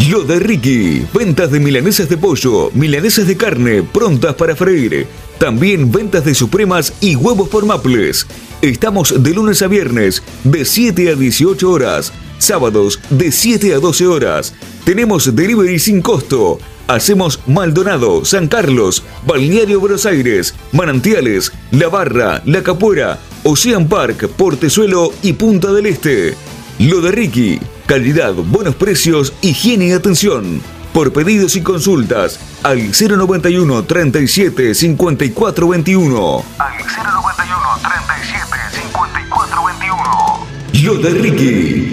Lo de Ricky, ventas de milanesas de pollo, milanesas de carne, prontas para freír. También ventas de supremas y huevos por Maples. Estamos de lunes a viernes, de 7 a 18 horas. Sábados, de 7 a 12 horas. Tenemos delivery sin costo. Hacemos Maldonado, San Carlos, Balneario Buenos Aires, Manantiales, La Barra, La Capuera, Ocean Park, Portezuelo y Punta del Este. Lo de Ricky, calidad, buenos precios, higiene y atención. Por pedidos y consultas, al 091 37 54 21. Al 091 37 54 21. Lo de Ricky.